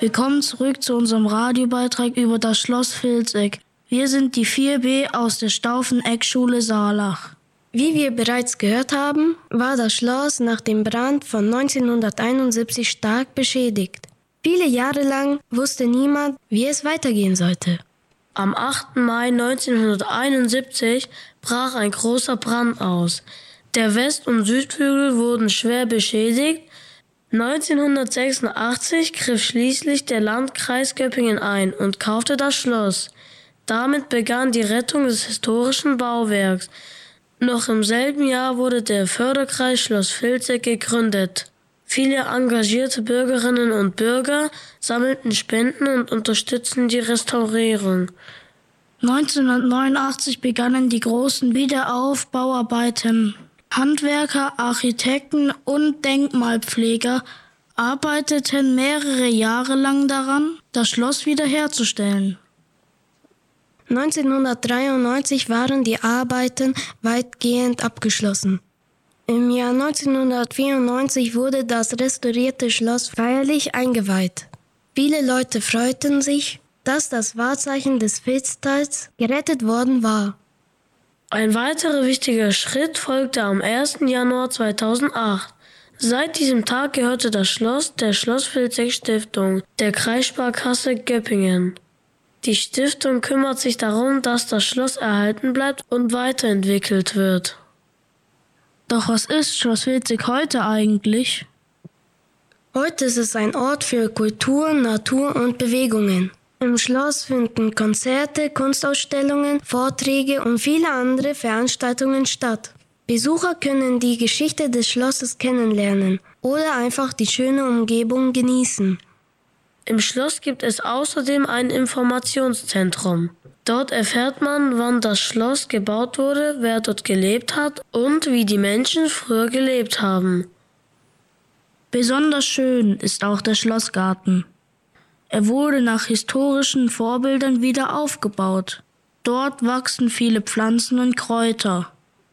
Willkommen zurück zu unserem Radiobeitrag über das Schloss Vilseck. Wir sind die 4b aus der Stauffeneck-Schule Saarlach. Wie wir bereits gehört haben, war das Schloss nach dem Brand von 1971 stark beschädigt. Viele Jahre lang wusste niemand, wie es weitergehen sollte. Am 8. Mai 1971 brach ein großer Brand aus. Der West- und Südflügel wurden schwer beschädigt. 1986 griff schließlich der Landkreis Göppingen ein und kaufte das Schloss. Damit begann die Rettung des historischen Bauwerks. Noch im selben Jahr wurde der Förderkreis Schloss Vilseck gegründet. Viele engagierte Bürgerinnen und Bürger sammelten Spenden und unterstützten die Restaurierung. 1989 begannen die großen Wiederaufbauarbeiten. Handwerker, Architekten und Denkmalpfleger arbeiteten mehrere Jahre lang daran, das Schloss wiederherzustellen. 1993 waren die Arbeiten weitgehend abgeschlossen. Im Jahr 1994 wurde das restaurierte Schloss feierlich eingeweiht. Viele Leute freuten sich, dass das Wahrzeichen des Vilstals gerettet worden war. Ein weiterer wichtiger Schritt folgte am 1. Januar 2008. Seit diesem Tag gehörte das Schloss der Schloss-Vilseck-Stiftung, der Kreissparkasse Göppingen. Die Stiftung kümmert sich darum, dass das Schloss erhalten bleibt und weiterentwickelt wird. Doch was ist Schloss Vilseck heute eigentlich? Heute ist es ein Ort für Kultur, Natur und Bewegungen. Im Schloss finden Konzerte, Kunstausstellungen, Vorträge und viele andere Veranstaltungen statt. Besucher können die Geschichte des Schlosses kennenlernen oder einfach die schöne Umgebung genießen. Im Schloss gibt es außerdem ein Informationszentrum. Dort erfährt man, wann das Schloss gebaut wurde, wer dort gelebt hat und wie die Menschen früher gelebt haben. Besonders schön ist auch der Schlossgarten. Er wurde nach historischen Vorbildern wieder aufgebaut. Dort wachsen viele Pflanzen und Kräuter.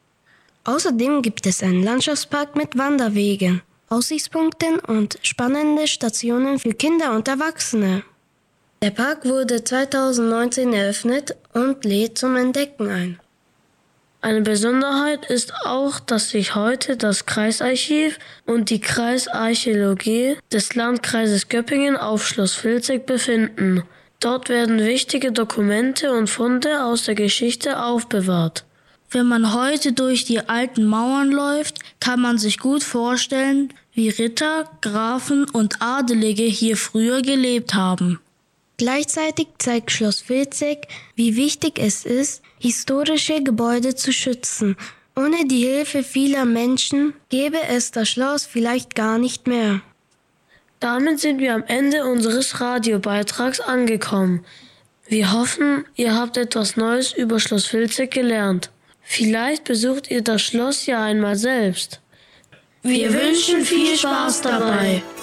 Außerdem gibt es einen Landschaftspark mit Wanderwegen, Aussichtspunkten und spannende Stationen für Kinder und Erwachsene. Der Park wurde 2019 eröffnet und lädt zum Entdecken ein. Eine Besonderheit ist auch, dass sich heute das Kreisarchiv und die Kreisarchäologie des Landkreises Göppingen auf Schloss Vilseck befinden. Dort werden wichtige Dokumente und Funde aus der Geschichte aufbewahrt. Wenn man heute durch die alten Mauern läuft, kann man sich gut vorstellen, wie Ritter, Grafen und Adelige hier früher gelebt haben. Gleichzeitig zeigt Schloss Vilseck, wie wichtig es ist, historische Gebäude zu schützen. Ohne die Hilfe vieler Menschen gäbe es das Schloss vielleicht gar nicht mehr. Damit sind wir am Ende unseres Radiobeitrags angekommen. Wir hoffen, ihr habt etwas Neues über Schloss Vilseck gelernt. Vielleicht besucht ihr das Schloss ja einmal selbst. Wir wünschen viel Spaß dabei.